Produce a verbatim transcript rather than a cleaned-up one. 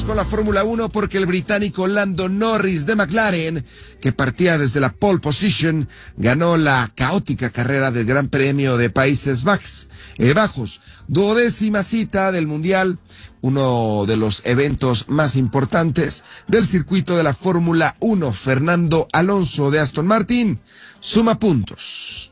Con la Fórmula uno porque el británico Lando Norris de McLaren, que partía desde la pole position, ganó la caótica carrera del Gran Premio de Países Bajos, eh, Bajos, duodécima cita del Mundial, uno de los eventos más importantes del circuito de la Fórmula uno. Fernando Alonso de Aston Martin suma puntos.